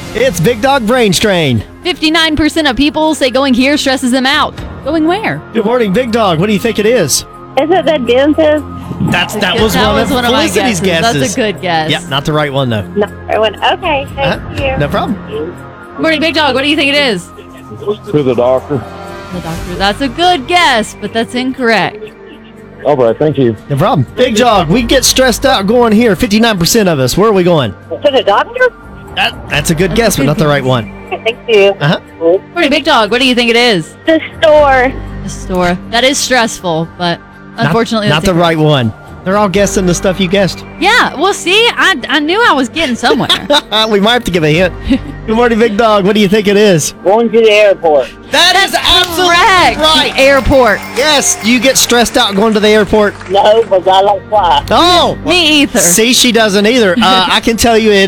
It's Big Dog Brain Strain. 59% of people say going here stresses them out. Going where? Good morning, Big Dog. What do you think it is? Is it the dentist? That was one of my Felicity's guesses. That's a good guess. Yeah, not the right one, though. No, I went, okay, thank you. No problem. Morning, Big Dog. What do you think it is? To the doctor. The doctor. That's a good guess, but that's incorrect. All right, thank you. No problem. Big Dog, we get stressed out going here. 59% of us. Where are we going? To the doctor? That's a good guess, but not the right one. Thank you. Morning, Big Dog. What do you think it is? The store. The store. That is stressful, but unfortunately, not that's the right one. They're all guessing the stuff you guessed. Yeah, well, see, I knew I was getting somewhere. We might have to give a hint. Good morning, Big Dog. What do you think it is? Going to the airport. That's absolutely Correct. right. The airport. Yes, do you get stressed out going to the airport? No, because I like fly. Oh, Me either. see, she doesn't either. I can tell you it